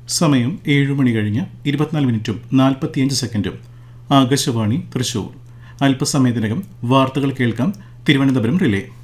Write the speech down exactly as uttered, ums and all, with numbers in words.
സമയം ഏഴ് മണി കഴിഞ്ഞ് ഇരുപത്തിനാല് മിനിറ്റും നാൽപ്പത്തിയഞ്ച് സെക്കൻഡും. ആകാശവാണി തൃശൂർ. അല്പസമയത്തിനകം വാർത്തകൾ കേൾക്കാം. തിരുവനന്തപുരം റിലേ.